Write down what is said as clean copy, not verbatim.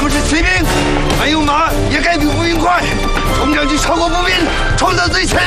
是骑兵，没有马也该比步兵快。众将军超过步兵，冲到最前